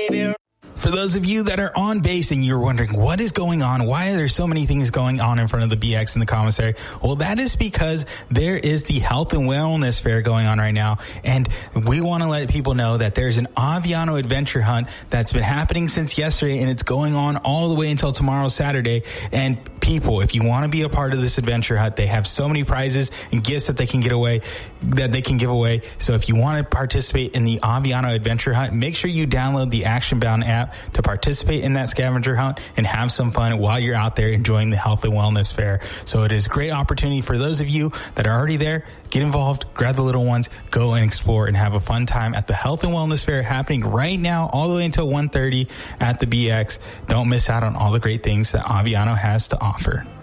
baby. For those of you that are on base and you're wondering what is going on, why are there so many things going on in front of the BX in the commissary? Well, that is because there is the health and wellness fair going on right now. And we want to let people know that there's an Aviano adventure hunt that's been happening since yesterday, and it's going on all the way until tomorrow, Saturday. And people, if you want to be a part of this adventure hunt, they have so many prizes and gifts that they can give away. So if you want to participate in the Aviano adventure hunt, make sure you download the Action Bound app to participate in that scavenger hunt and have some fun while you're out there enjoying the health and wellness fair. So it is a great opportunity for those of you that are already there. Get involved, grab the little ones, go and explore and have a fun time at the health and wellness fair happening right now all the way until 1:30 at the BX. Don't miss out on all the great things that Aviano has to offer.